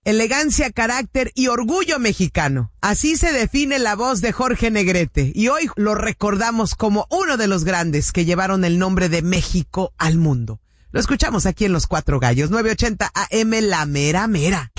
elegancia, carácter y orgullo mexicano. Así se define la voz de Jorge Negrete y hoy lo recordamos como uno de los grandes que llevaron el nombre de México al mundo. Lo escuchamos aquí en Los Cuatro Gallos, 980 AM, La Mera Mera.